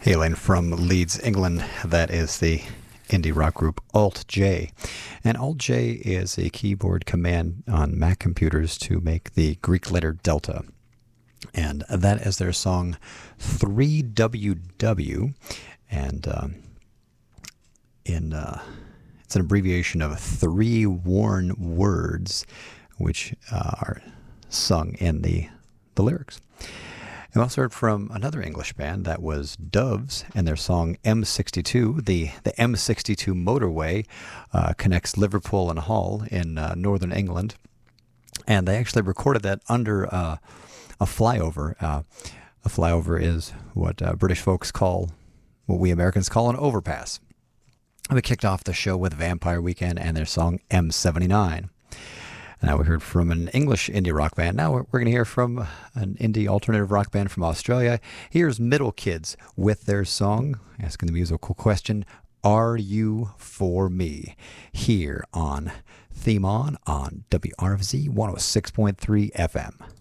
Hailing from Leeds, England, that is the indie rock group Alt-J. And Alt-J is a keyboard command on Mac computers to make the Greek letter delta. And that is their song 3WW. And it's an abbreviation of 3 worn words, which are sung in the lyrics. We also heard from another English band, that was Doves, and their song M62. The M62 motorway connects Liverpool and Hull in northern England, and they actually recorded that under a flyover. A flyover is what British folks call, what we Americans call an overpass. We kicked off the show with Vampire Weekend and their song M79. Now we heard from an English indie rock band. Now we're going to hear from an indie alternative rock band from Australia. Here's Middle Kids with their song, asking the musical question, Are You For Me? Here on Theme On WRFZ 106.3 FM.